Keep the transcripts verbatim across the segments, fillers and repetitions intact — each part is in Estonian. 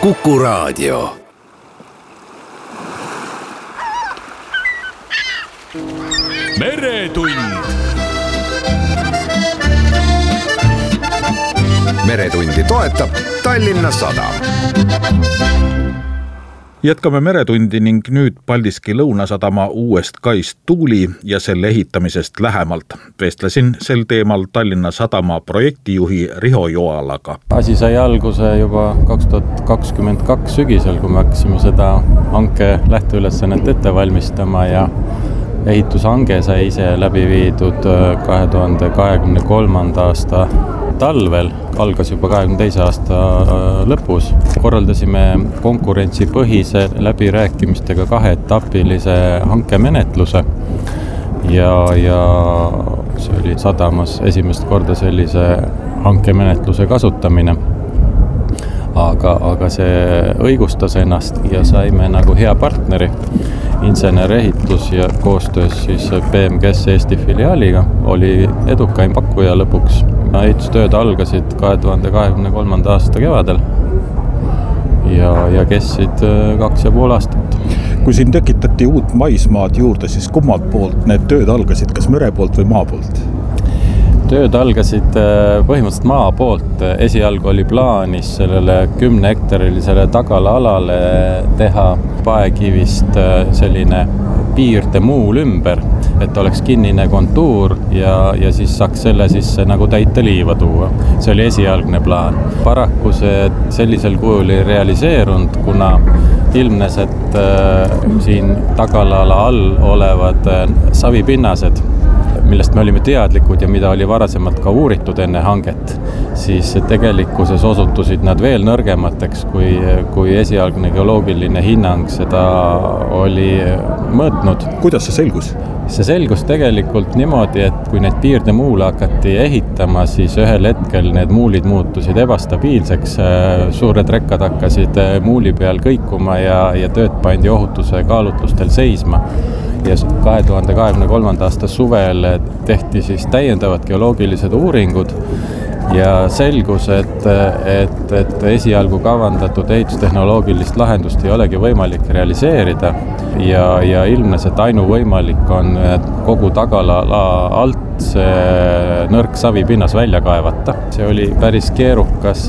Kuku Raadio. Meretund. Meretundi toetab Tallinna Sadam. Jätkame Meretundi ning nüüd Paldiski Lõunasadama uuest kaist Tuuli ja selle ehitamisest lähemalt. Vestlesin sel teemal Tallinna Sadama projektijuhi Riho Joalaga. Asi sai alguse juba kaks tuhat kakskümmend kaks sügisel, kui me hakkasime seda hanke lähteülesannet ette valmistama ja ehitushange sai ise läbi viidud kahe tuhande kahekümne kolmanda aasta talvel, algas juba kahekümne teise aasta lõpus. Korraldasime konkurentsipõhise läbirääkimistega kaheetapilise hankemenetluse ja, ja see oli sadamas esimest korda sellise hankemenetluse kasutamine. Aga, aga see õigustas ennast ja saime nagu hea partneri, insenerehitus ja koostöös siis B M G S Eesti filiaaliga oli edukaim pakkuja lõpuks. Ehitustööd algasid kahe tuhande kahekümne kolmanda aasta kevadel ja, ja kestsid kaks ja pool aastat. Kui siin tekitati uut maismaad juurde, siis kummalt poolt need tööd algasid, kas mere poolt või maa poolt? Tööd algasid põhimõtteliselt maa poolt. Esialgu oli plaanis sellele kümne hektarilisele tagala alale teha paekivist selline piirdemuul ümber, et oleks kinnine kontuur ja, ja siis saaks selle sisse nagu täita liiva tuua. See oli esialgne plaan. Paraku see sellisel kujul ei realiseerunud, kuna ilmnes, et äh, siin tagala all olevad äh, savipinnased, millest me olime teadlikud ja mida oli varasemalt ka uuritud enne hanget, siis tegelikkuses osutusid nad veel nõrgemateks, kui, kui esialgne geoloogiline hinnang seda oli mõõtnud. Kuidas see selgus? See selgus tegelikult niimoodi, et kui need piirdemuule hakati ehitama, siis ühel hetkel need muulid muutusid ebastabiilseks, suured rekkad hakkasid muuli peal kõikuma ja, ja tööd pandi ohutuse kaalutlustel seisma. Ja kahe tuhande kahekümne kolmanda aasta suvel tehti siis täiendavad geoloogilised uuringud ja selgus, et, et, et esialgu kavandatud ehitustehnoloogilist lahendust ei olegi võimalik realiseerida ja, ja ilmnes, et ainuvõimalik on kogu tagala alt see nõrk savipinnas välja kaevata. See oli päris keerukas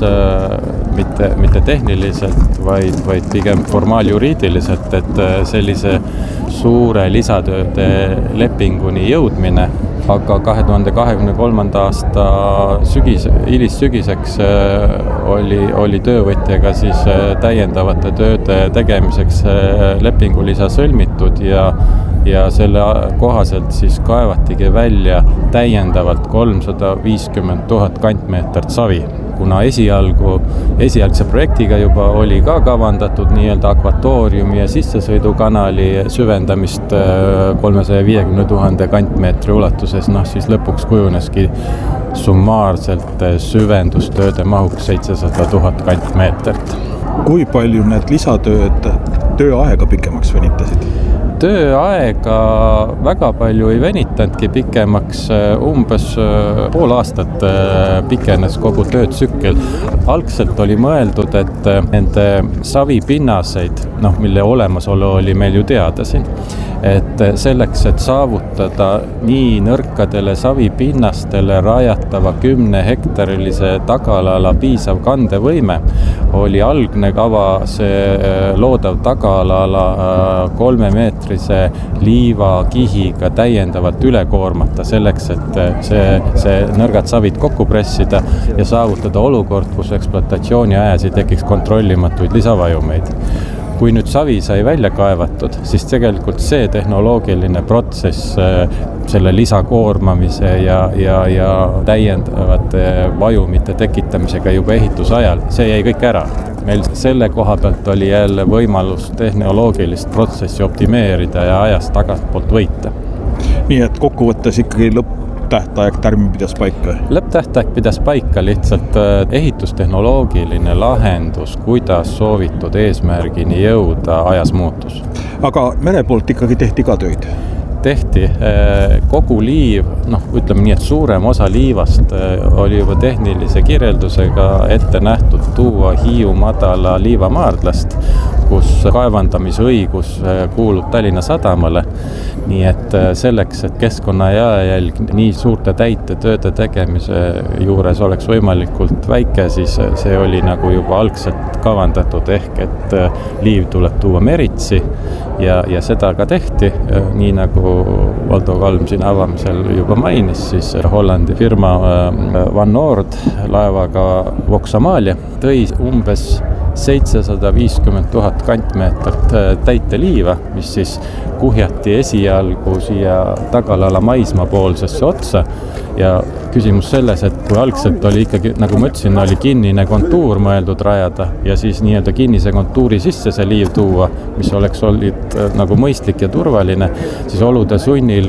mitte, mitte tehniliselt, vaid, vaid pigem formaaljuriidiliselt, et sellise suure lisatööde lepinguni jõudmine. Aga kahe tuhande kahekümne kolmanda aasta sügis, hilis sügiseks oli, oli töövõtjaga siis täiendavate tööde tegemiseks lepingulisa sõlmitud ja, ja selle kohaselt siis kaevatigi välja täiendavalt kolmsada viiskümmend tuhat kantmeetrit savi. Kuna esialgu, esialgse projektiga juba oli ka kavandatud nii-öelda akvatooriumi ja sissesõidukanali süvendamist kolmesaja viiekümne tuhande kantmeetri ulatuses, noh siis lõpuks kujuneski summaarselt süvendustööde mahuks seitsesada tuhat kantmeetrit. Kui palju need lisatööd tööaega pikemaks venitasid? Tööaega väga palju ei venitanudki pikemaks, umbes pool aastat pikenes kogu töötsükkel. Algselt oli mõeldud, et nende savipinnaseid, noh, mille olemasolu oli meil ju teada siin, et selleks, et saavutada nii nõrkadele savipinnastele rajatava kümne hektarilise tagalala piisav kandevõime, oli algne kava see loodav tagalala kolme meetrise liivakihiga täiendavalt üle koormata selleks, et see, see nõrgad savid kokku pressida ja saavutada olukord, kus ekspluatatsiooni ajas ei tekiks kontrollimatuid lisavajumeid. Kui nüüd savi sai välja kaevatud, siis tegelikult see tehnoloogiline protsess selle lisakoormamise ja, ja, ja täiendavate vajumite tekitamisega juba ehitusajal, see jäi kõik ära. Meil selle koha pealt oli jälle võimalus tehnoloogilist protsessi optimeerida ja ajast tagantpoolt võita. Nii et kokkuvõttes ikkagi lõpp tähtaeg tärmin pidas paika? Lõpptähtaeg pidas paika, lihtsalt ehitustehnoloogiline lahendus, kuidas soovitud eesmärgini jõuda, ajas muutus. Aga mere poolt ikkagi tehti ka tööd? tehti. Kogu liiv, noh, ütleme nii, et suurem osa liivast oli juba tehnilise kirjeldusega ette nähtud tuua Hiiu madala liivamaardlast, kus kaevandamisõigus kuulub Tallinna Sadamale. Nii et selleks, et keskkonna jalajälg nii suurte täitetööde tegemise juures oleks võimalikult väike, siis see oli nagu juba algselt kavandatud ehk, et liiv tuleb tuua meritsi ja, ja seda ka tehti. Nii nagu Valdo Kalm siin avamisel juba mainis, siis Hollandi firma Van Noord laevaga Vox Amalia tõi umbes seitsesada viiskümmend tuhat kantmeetrit täiteliiva, mis siis kuhjati esialgu siia Tagalala maismaa poolsesse otsa. Ja küsimus selles, et kui algselt oli ikkagi, nagu ma ütlesin, oli kinnine kontuur mõeldud rajada ja siis nii-öelda kinnise kontuuri sisse see liiv tuua, mis oleks olnud nagu mõistlik ja turvaline, siis olude sunnil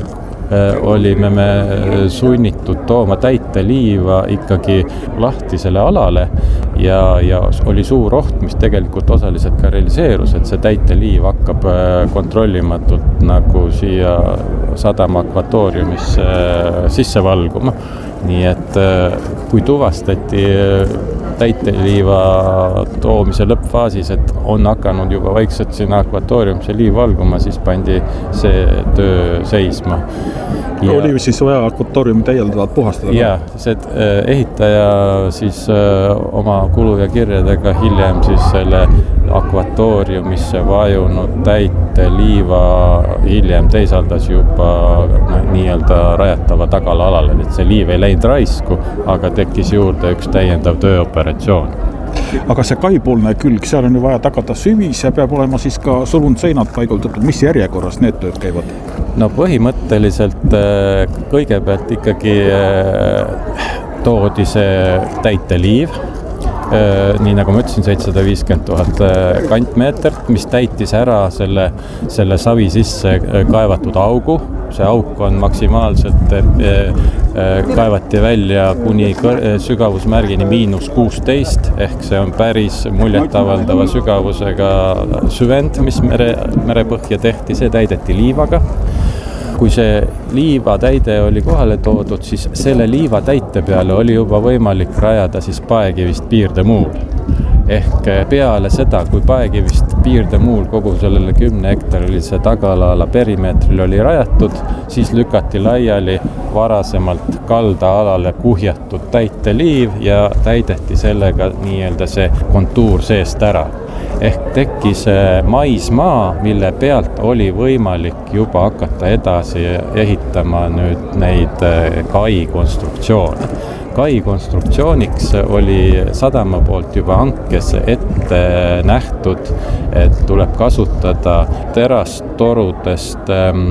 olime me sunnitud tooma täiteliiva ikkagi lahtisele alale ja, ja oli suur oht, mis tegelikult osaliselt ka realiseerus, et see täiteliiv hakkab kontrollimatult nagu siia sadama akvatooriumisse sisse valguma. Nii et kui tuvastati täiteliiva toomise lõppfaasis, et on hakanud juba vaikselt sinna akvatooriumisse liiv valguma, siis pandi see töö seisma. Ja oli siis vaja akvatooriumi täiendavalt puhastada? Ja, see ehitaja siis oma kulu ja kirjadega hiljem siis selle akvatooriumisse vajunud täiteliiva hiljem teisaldas juba nii-öelda rajatava Tagala alale, et see liiv ei läinud raisku, aga tekkis juurde üks täiendav tööoperatsioon. Aga see kaipoolne külg, seal on ju vaja tagada süvis ja peab olema siis ka sulundseinad paigutatud. Mis järjekorras need tööd käivad? No põhimõtteliselt kõigepealt ikkagi toodi see täiteliiv, nii nagu ma ütlesin, seitsesada viiskümmend tuhat kantmeetrit, mis täitis ära selle, selle savi sisse kaevatud augu. See auk on maksimaalselt kaevati välja kuni sügavusmärgini miinus kuusteist, ehk see on päris muljetavaldava sügavusega süvend, mis mere, merepõhja tehti, see täideti liivaga. Kui see liivatäide oli kohale toodud, siis selle liivatäite peale oli juba võimalik rajada siis paekivist piirdemuul. Ehk peale seda, kui paekivist piirdemuul kogu sellele kümne hektarilise Tagalala perimeetril oli rajatud, siis lükati laiali varasemalt kaldaalale kuhjatud täiteliiv ja täideti sellega nii-öelda see kontuur seest ära. Ehk tekkis maismaa, mille pealt oli võimalik juba hakata edasi ehitama nüüd neid kai konstruktsioone. Kai konstruktsiooniks oli sadama poolt juba hankes ette nähtud, et tuleb kasutada terastorudest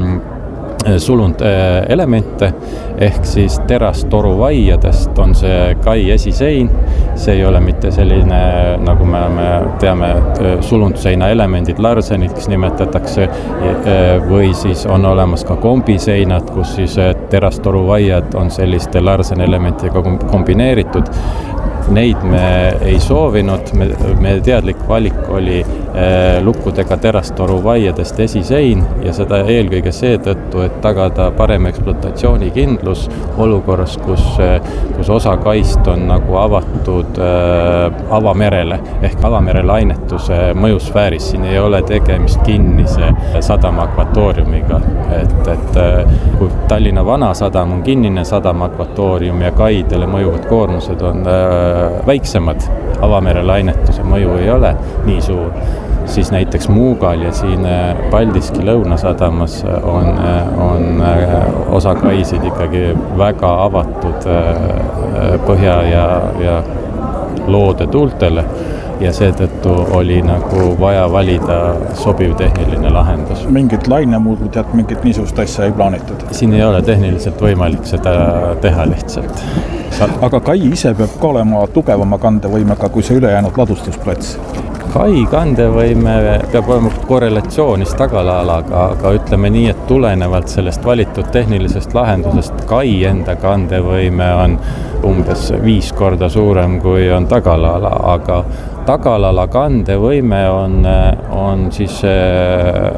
sulund elemente, ehk siis terastoruvaiadest on see kai esisein. See ei ole mitte selline, nagu me teame, sulundseina elemendid, larseniks nimetatakse, või siis on olemas ka kombiseinad, kus siis terastoruvaiad on selliste larsenelementidega kombineeritud. Neid me ei soovinud, me, me teadlik valik oli eh, lukkudega terastoruvaiadest esisein ja seda eelkõige seetõttu, et tagada parem ekspluatatsiooni-kindlus olukorras, kus, kus osa kaist on nagu avatud eh, avamerele ehk avamere lainetuse mõjusfääris. Siin ei ole tegemist kinnise sadama akvatooriumiga, et, et kui Tallinna vana sadam on kinnine sadama akvatoorium ja kaidele mõjuvad koormused on eh, väiksemad, avamere lainetuse mõju ei ole nii suur, siis näiteks Muugal ja siin Paldiski Lõunasadamas on, on osa kaisid ikkagi väga avatud põhja ja, ja loode tuultele ja seetõttu oli nagu vaja valida sobiv tehniline lahendus. Mingit lainemuudud ja mingit niisugust asja ei plaanitud? Siin ei ole tehniliselt võimalik seda teha lihtsalt. Aga kai ise peab ka olema tugevama kandevõimega kui see ülejäänud ladustusplats? Kai kandevõime peab olema korrelatsioonis Tagalaalaga, aga ütleme nii, et tulenevalt sellest valitud tehnilisest lahendusest kai enda kandevõime on umbes viis korda suurem kui on Tagalaala, aga Tagalala kandevõime on, on siis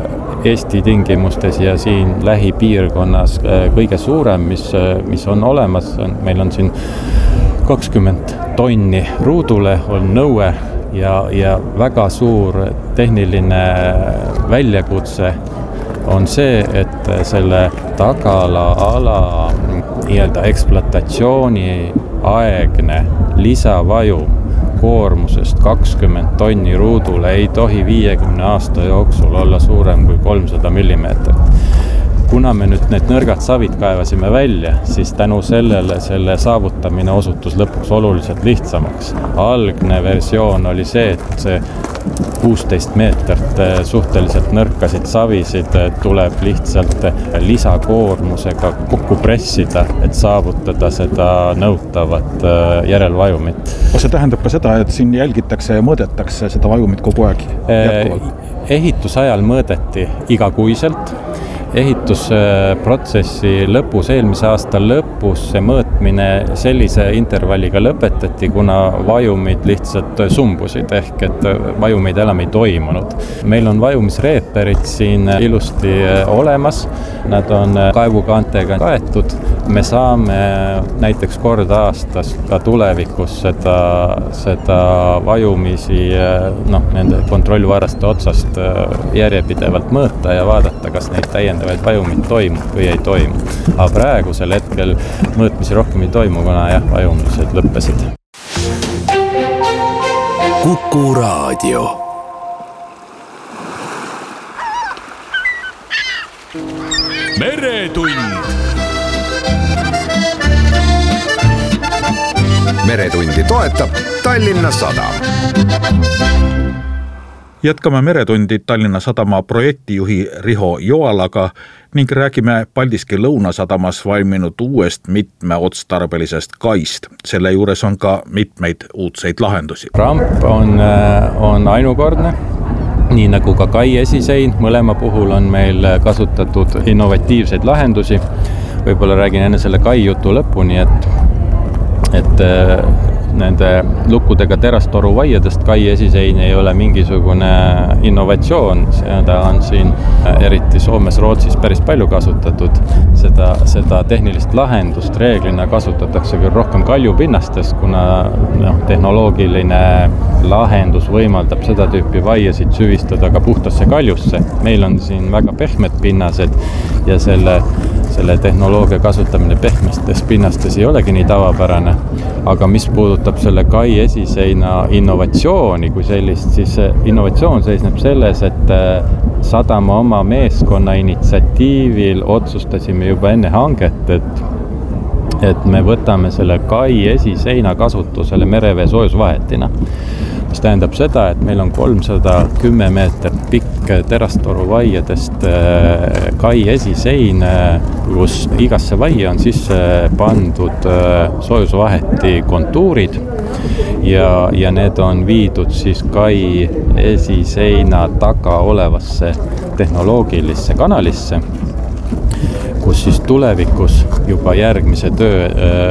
Eesti tingimustes ja siin lähipiirkonnas kõige suurem, mis, mis on olemas. Meil on siin kakskümmend tonni ruudule on nõue ja, ja väga suur tehniline väljakutse on see, et selle tagala ala nii-öelda ekspluatatsiooni aegne lisavajum koormusest kakskümmend tonni ruudule ei tohi viiekümne aasta jooksul olla suurem kui kolmsada millimeetrit. Kuna me nüüd need nõrgad savid kaevasime välja, siis tänu sellele selle saavutamine osutus lõpuks oluliselt lihtsamaks. Algne versioon oli see, et see kuusteist meetrit suhteliselt nõrkasid savisid tuleb lihtsalt lisakoormusega kokku pressida, et saavutada seda nõutavat järelvajumit. Kas see tähendab ka seda, et siin jälgitakse ja mõõdetakse seda vajumit kogu aeg jätkuvalt? Ehitusajal mõõdeti igakuiselt. Ehitusprotsessi lõpus, eelmise aasta lõpus see mõõtmine sellise intervalliga lõpetati, kuna vajumid lihtsalt sumbusid ehk et vajumeid enam ei toimunud. Meil on vajumisreeperid siin ilusti olemas, nad on kaevukaantega kaetud. Me saame näiteks kord aastas ka tulevikus seda, seda vajumisi noh, nende kontrollvaraste otsast järjepidevalt mõõta ja vaadata, kas neid täiendavaid vajumid toimub või ei toimu. Aga praegusel hetkel mõõtmisi rohkem ei toimu, kuna jah, vajumised lõppesid. Kuku Raadio. Meretund. Meretundi toetab Tallinna Sadam. Jätkame Meretundi Tallinna Sadama projektijuhi Riho Joalaga ning räägime Paldiski Lõunasadamas valminud uuest mitmeotstarbelisest kaist. Selle juures on ka mitmeid uudseid lahendusi. Ramp on, on ainukordne, nii nagu ka kai esisein. Mõlema puhul on meil kasutatud innovatiivseid lahendusi. Võib-olla räägin enne selle kai jutu lõpuni, et et nende lukkudega terastoru vaiadest kai esisein ei ole mingisugune innovatsioon. Seda on siin eriti Soomes, Rootsis päris palju kasutatud. Seda, seda tehnilist lahendust reeglina kasutatakse küll rohkem kaljupinnastest, kuna noh, tehnoloogiline lahendus võimaldab seda tüüpi vaiasid süvistada ka puhtasse kaljusse. Meil on siin väga pehmed pinnased ja selle Selle tehnoloogia kasutamine pehmestes pinnastes ei olegi nii tavapärane, aga mis puudutab selle kai esiseina innovatsiooni kui sellist, siis innovatsioon seisneb selles, et sadama oma meeskonna initsiatiivil otsustasime juba enne hanget, et et me võtame selle kai esiseina kasutusele merevee soojusvahetina. Mis tähendab seda, et meil on kolmsada kümme meetrit pikk terastoru vaiadest kai esisein, kus igasse vaia on sisse pandud soojusvaheti kontuurid ja, ja need on viidud siis kai esiseina taga olevasse tehnoloogilisse kanalisse, kus siis tulevikus juba järgmise töö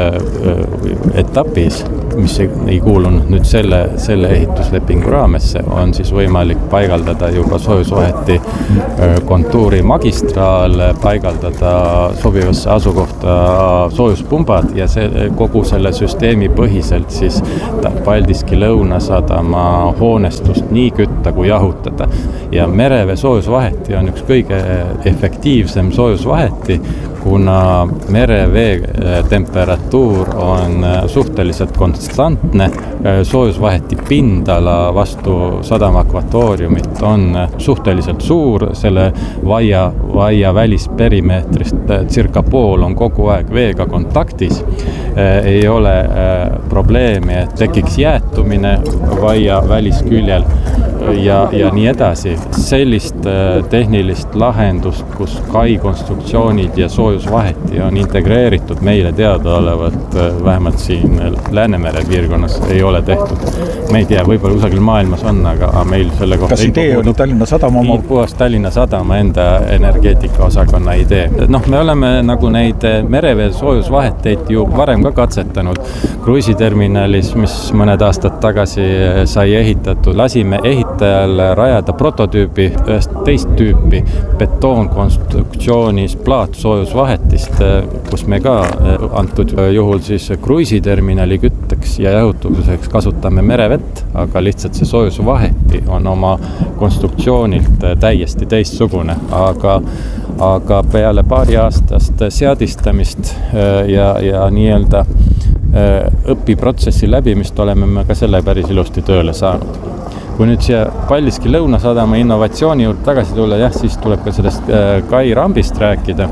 äh, etapis, mis ei, ei kuulunud nüüd selle, selle ehituslepingu raamesse, on siis võimalik paigaldada juba soojusvaheti äh, kontuuri magistraal, paigaldada sobivasse asukohta soojuspumbad ja see, kogu selle süsteemi põhiselt siis Paldiski Lõunasadama hoonestust nii kütta kui jahutada. Ja merevee soojusvaheti on üks kõige efektiivsem soojusvaheti, kuna merevee temperatuur on suhteliselt konstantne, soojusvaheti pindala vastu sadama akvatooriumit on suhteliselt suur, selle vaia, vaia välisperimeetrist circa pool on kogu aeg veega kontaktis. Ei ole probleemi, et tekiks jäätumine vaia välisküljel ja, ja nii edasi. Sellist tehnilist lahendust, kus kai konstruktsioonid ja soojusvaheti on integreeritud meile teadaolevalt vähemalt siin Läänemere piirkonnas ei ole tehtud. Me ei tea, võib-olla kusagil maailmas on, aga meil selle kohta... Kas idee oli Tallinna Sadama oma? Puhas Tallinna Sadama enda energeetika osakonna idee. Noh, me oleme nagu neid merevee soojusvaheteid ju varem ka katsetanud. Kruiisiterminalis, mis mõned aastad tagasi sai ehitatud, lasime ehitajal rajada prototüübi ühest teist tüüpi betoonkonstruktsioonis plaatsoojusvahetist, kus me ka antud juhul siis kruiisiterminali kütteks ja jahutuseks kasutame merevett, aga lihtsalt see soojusvaheti on oma konstruktsioonilt täiesti teistsugune, aga aga peale paari aastast seadistamist ja, ja nii-öelda õpiprotsessi läbimist oleme me ka selle päris ilusti tööle saanud. Kui nüüd siia Paldiski Lõunasadama innovatsiooni juurde tagasi tulla, jah, siis tuleb ka sellest kai rambist rääkida.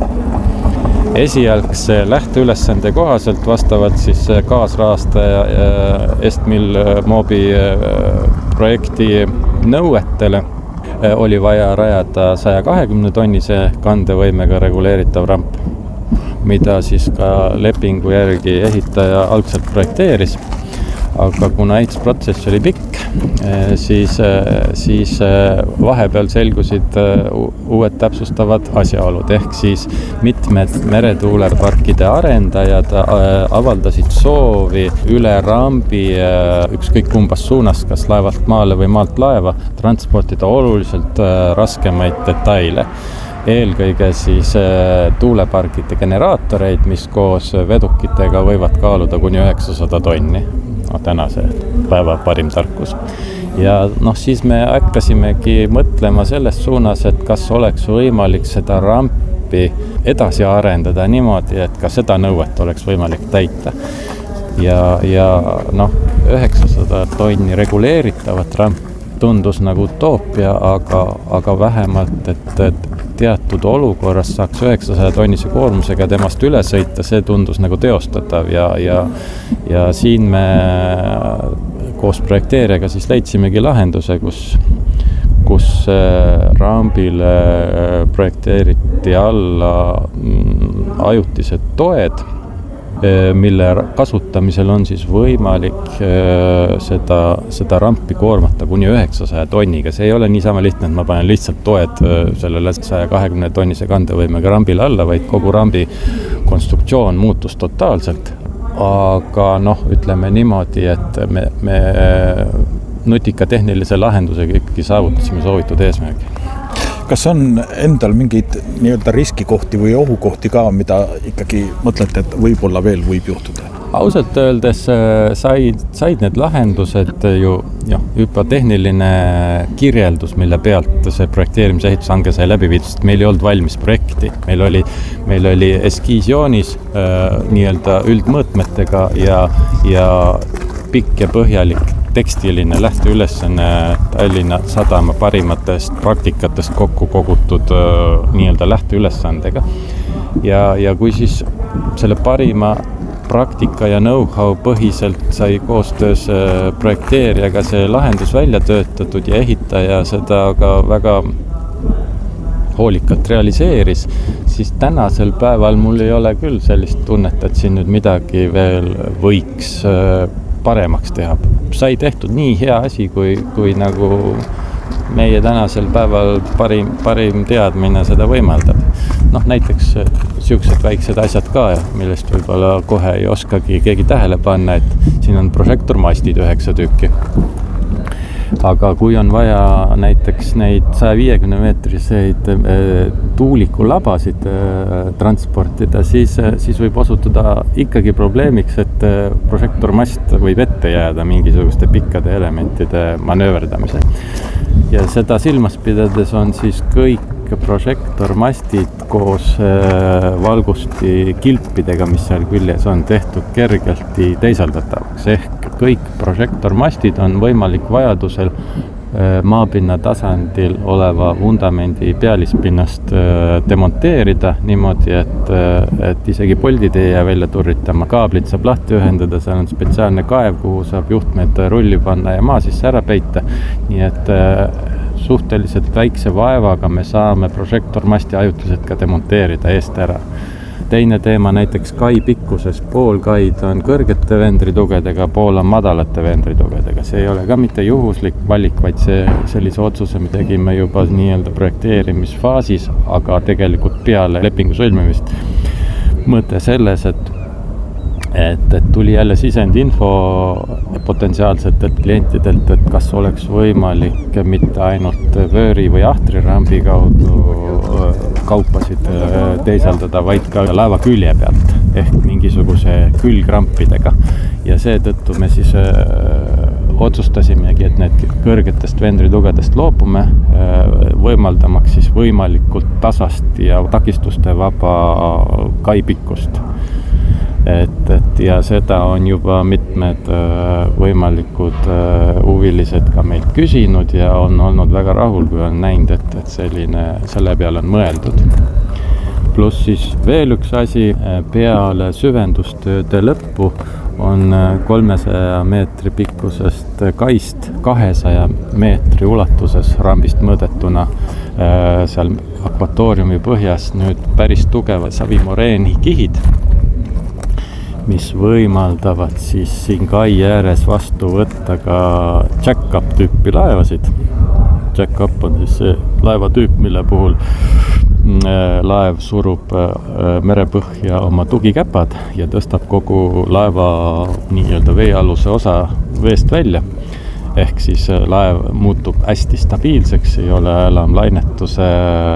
Esialgse lähteülesande kohaselt vastavalt siis kaasrahastaja Estmil Mobi projekti nõuetele oli vaja rajada saja kahekümne tonnise kandevõimega reguleeritav ramp, mida siis ka lepingu järgi ehitaja algselt projekteeris. Aga kuna ehitusprotsess oli pikk, siis, siis vahepeal selgusid uued täpsustavad asjaolud, ehk siis mitmed meretuuleparkide arendajad avaldasid soovi üle rambi ükskõik kumbas suunas, kas laevalt maale või maalt laeva, transportida oluliselt raskemaid detaile. Eelkõige siis tuuleparkide generaatoreid, mis koos vedukitega võivad kaaluda kuni üheksasada tonni. No, tänase päeva parim tarkus. Ja noh, siis me hakkasimegi mõtlema selles suunas, et kas oleks võimalik seda rampi edasi arendada niimoodi, et ka seda nõuet oleks võimalik täita. Ja, ja noh, üheksasada tonni reguleeritavat ramp tundus nagu utoopia, aga, aga vähemalt, et, et teatud olukorras saaks üheksasaja tonnise koormusega temast üle sõita, see tundus nagu teostatav ja, ja, ja siin me koos projekteerijaga siis leidsimegi lahenduse, kus, kus rambile projekteeriti alla ajutised toed, mille kasutamisel on siis võimalik seda, seda rampi koormata kuni üheksasaja tonniga. See ei ole niisama lihtne, et ma panen lihtsalt toed sellele saja kahekümne tonnise kandevõimega rambile alla, vaid kogu rambi konstruktsioon muutus totaalselt. Aga noh, ütleme niimoodi, et me, me nutika tehnilise lahendusega ikkagi saavutasime soovitud eesmärgi. Kas on endal mingeid nii-öelda riskikohti või ohukohti ka, mida ikkagi mõtlete, et võib-olla veel võib juhtuda? Ausalt öeldes said, said need lahendused ju jah, juba tehniline kirjeldus, mille pealt see projekteerimise ehitushange sai läbi viidud. Meil ei olnud valmis projekti. Meil oli, meil oli eskiisjoonis äh, nii-öelda üldmõõtmetega ja, ja pikk ja põhjalik tekstiline lähteülesanne Tallinna Sadama parimatest praktikatest kokku kogutud nii-öelda lähteülesandega. Ja, ja kui siis selle parima praktika ja know-how põhiselt sai koostöös projekteerijaga see lahendus välja töötatud ja ehitaja seda ka väga hoolikalt realiseeris, siis tänasel päeval mul ei ole küll sellist tunnet, et siin nüüd midagi veel võiks paremaks teha. Sai tehtud nii hea asi, kui, kui nagu meie tänasel päeval parim, parim teadmine seda võimaldab. Noh, näiteks siuksed väiksed asjad ka, millest võib-olla kohe ei oskagi keegi tähele panna, et siin on prožektormastid üheksa tükki. Aga kui on vaja näiteks neid saja viiekümne meetriseid tuulikulabasid transportida, siis, siis võib osutuda ikkagi probleemiks, et prožektormast võib ette jääda mingisuguste pikkade elementide manööverdamise. Ja seda silmas pidades on siis kõik prožektormastid koos valgusti kilpidega, mis seal küljes on tehtud kergelti teisaldatavaks. Ehk kõik prožektormastid on võimalik vajadusel maapinna tasandil oleva vundamendi pealispinnast demonteerida niimoodi, et, et isegi poldid ei jää välja turritama. Kaablid saab lahti ühendada, seal on spetsiaalne kaev, kuhu saab juhtmed rulli panna ja maa sisse ära peita. Nii et suhteliselt väikse vaevaga me saame prožektormasti ajutised ka demonteerida eest ära. Teine teema näiteks kai pikkuses. Pool kaid on kõrgete vendritugedega, pool on madalate vendritugedega. See ei ole ka mitte juhuslik valik, vaid see, sellise otsuse me tegime juba nii-öelda projekteerimisfaasis, aga tegelikult peale lepingu sõlmimist. Mõte selles, et et, et tuli jälle sisend info potentsiaalsetelt klientidelt, et kas oleks võimalik mitte ainult vööri või ahtrirambi kaudu kaupasid teisaldada, vaid ka laeva külje pealt ehk mingisuguse külgrampidega. Ja seetõttu me siis otsustasimegi, et need kõrgetest vendritugedest loobume, võimaldamaks siis võimalikult tasast ja takistuste vaba kaipikkust. Et, et ja seda on juba mitmed võimalikud huvilised ka meilt küsinud ja on olnud väga rahul, kui on näinud, et, et selline, selle peale on mõeldud. Pluss siis veel üks asi, peale süvendustööde lõppu on kolmesaja meetri pikkusest kaist kahesaja meetri ulatuses rambist mõõdetuna seal akvatooriumi põhjas nüüd päris tugevad savimoreeni kihid, mis võimaldavad siis siin kai ääres vastu võtta ka jack-up tüüpi laevasid. Jack-up on siis see laevatüüp, mille puhul laev surub merepõhja oma tugikäpad ja tõstab kogu laeva nii-öelda veealuse osa veest välja. Ehk siis laev muutub hästi stabiilseks, ei ole enam lainetuse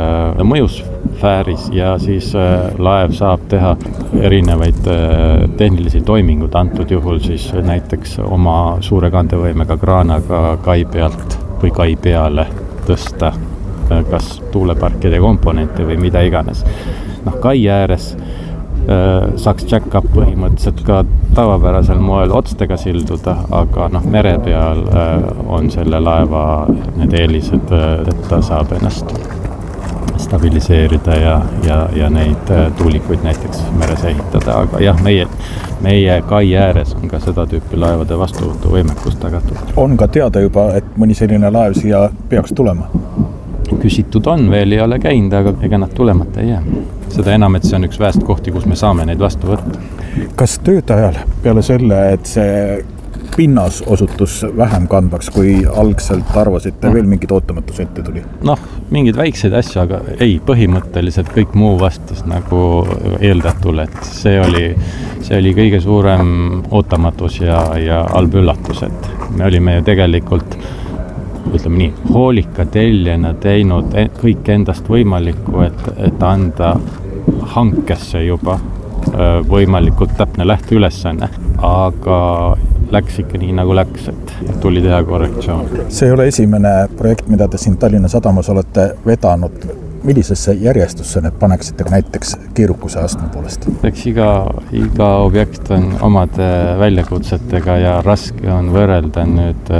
mõjusfääris ja siis laev saab teha erinevaid tehnilisi toimingud, antud juhul siis näiteks oma suure kandevõimega kraanaga kai pealt või kai peale tõsta kas tuuleparkide komponente või mida iganes. Noh, kai ääres saaks jack-up põhimõtteliselt ka tavapärasel moel otstega silduda, aga noh, mere peal on selle laeva need eelised, et ta saab ennast stabiliseerida ja, ja, ja neid tuulikuid näiteks meres ehitada, aga jah, meie, meie kai ääres on ka seda tüüpi laevade vastuvõtu võimekus tagatud. On ka teada juba, et mõni selline laev siia peaks tulema? Küsitud on, veel ei ole käinud, aga ega nad tulemata ei jää. Seda enam, et see on üks väest kohti, kus me saame neid vastu võtta. Kas tööde ajal peale selle, et see pinnas osutus vähem kandvaks, kui algselt arvasite, veel mingid ootamatus ette tuli? Noh, mingid väikseid asju, aga ei, põhimõtteliselt kõik muu vastas nagu eeldatule, et see oli, see oli kõige suurem ootamatus ja, ja halb üllatus, et me olime ju tegelikult ütleme nii, hoolika telljena teinud kõik endast võimalikku, et, et anda hankesse juba võimalikult täpne lähteülesanne, aga läks ikka nii nagu läks, et tuli teha korrektsioon. See ei ole esimene projekt, mida te siin Tallinna Sadamas olete vedanud. Millisesse järjestusse need paneksite ka näiteks keerukuse astme poolest? Eks iga, iga objekt on omade väljakutsetega ja raske on võrrelda nüüd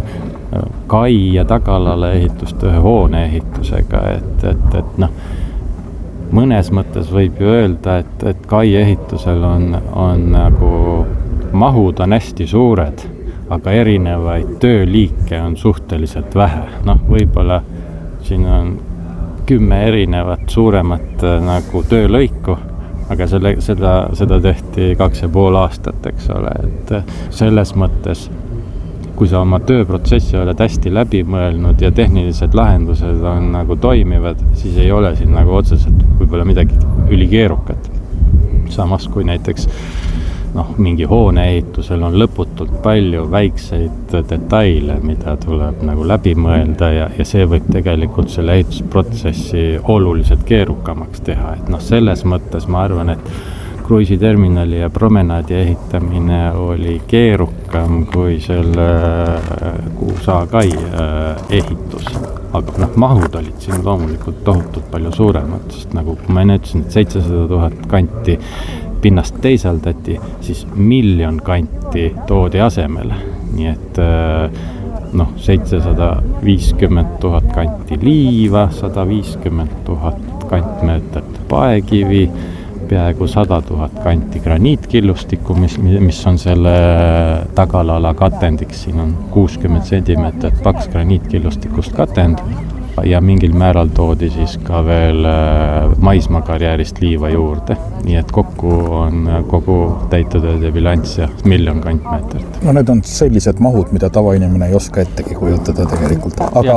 kai ja tagalale ehitust ühe hoone ehitusega, et, et, et noh, mõnes mõttes võib ju öelda, et, et kai ehitusel on, on nagu mahud on hästi suured, aga erinevaid tööliike on suhteliselt vähe. Noh, võib-olla siin on kümme erinevat suuremat nagu töölõiku, aga selle, seda, seda tehti kaks ja pool aastat, eks ole, et selles mõttes kui sa oma tööprotsessi oled hästi läbi mõelnud ja tehnilised lahendused on nagu toimivad, siis ei ole siin nagu otseselt võib-olla midagi ülikeerukat. Samas kui näiteks noh, mingi hoone ehitusel on lõputult palju väikseid detaile, mida tuleb nagu läbi mõelda ja, ja see võib tegelikult selle ehitusprotsessi oluliselt keerukamaks teha. Et noh, selles mõttes ma arvan, et kruiisiterminali ja promenaadi ehitamine oli keerukam kui selle Kuusa kai ehitus. Aga noh, mahud olid siin loomulikult tohutult palju suuremad, sest nagu kui ma enne ütlesin, et seitsesada tuhat kanti pinnast teisaldati, siis miljon kanti toodi asemele. Nii et noh, seitsesada viiskümmend tuhat kanti liiva, sada viiskümmend tuhat kantmeetrit paekivi, peaaegu sada tuhat kanti graniitkillustikku, mis, mis on selle tagalala katendiks. Siin on kuuskümmend sentimeetrit paks graniitkillustikust katend ja mingil määral toodi siis ka veel maismaakarjäärist liiva juurde. Nii et kokku on kogu täitutööde bilanss ja miljon kantmeetrit. No need on sellised mahud, mida tavainimene ei oska ettegi kujutada tegelikult. Aga ja.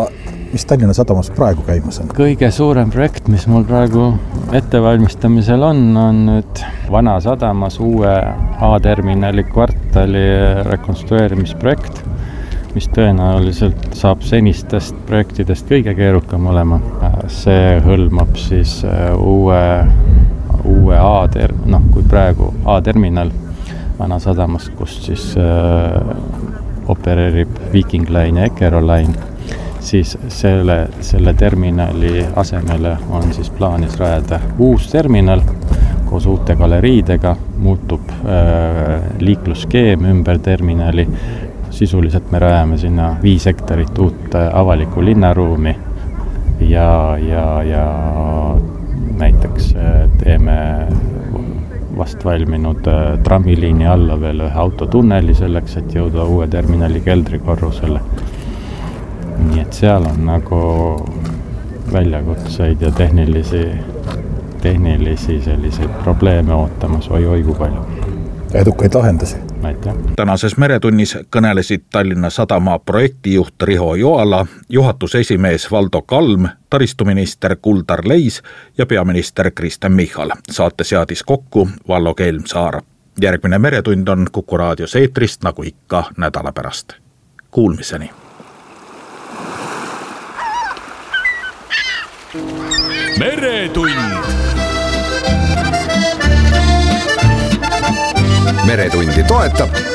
mis Tallinna Sadamas praegu käimas on? Kõige suurem projekt, mis mul praegu ettevalmistamisel on, on nüüd Vana Sadamas uue A-terminali kvartali rekonstrueerimisprojekt, mis tõenäoliselt saab senistest projektidest kõige keerukam olema. See hõlmab siis uue, uue A-ter-, noh, kui praegu A-terminal Vana Sadamas, kus siis äh, opereerib Viking Line ja Eckerö Line, siis selle, selle terminali asemele on siis plaanis rajada uus terminal koos uute galeriidega, muutub äh, liiklusskeem ümber terminali. Sisuliselt me rajame sinna viis hektarit uut avalikku linnaruumi ja, ja, ja näiteks teeme vast valminud trammiliini alla veel ühe autotunneli selleks, et jõuda uue terminali keldrikorrusele. Nii et seal on nagu väljakutseid ja tehnilisi, tehnilisi selliseid probleeme ootamas, oi, oi kui palju. Edukaid lahendusi. Aitäh. Tänases Meretunnis kõnelesid Tallinna Sadama projektijuht Riho Joala, juhatuse esimees Valdo Kalm, taristuminister Kuldar Leis ja peaminister Kristen Michal. Saate seadis kokku Vallo Kelmsaar. Järgmine Meretund on Kuku raadios eetrist nagu ikka nädala pärast. Kuulmiseni. Meretund. Meretundi toetab